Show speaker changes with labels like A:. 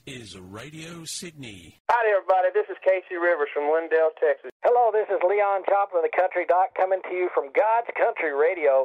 A: This is Radio Sydney.
B: Hi, everybody. This is Casey Rivers from Lindale, Texas.
C: Hello, this is Leon Joplin, the Country Doc, coming to you from God's Country Radio.